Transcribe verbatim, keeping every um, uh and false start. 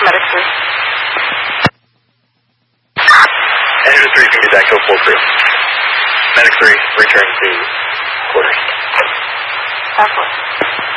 Medic three. Engine three can be back to a full crew. Medic three, return to quarters. Excellent.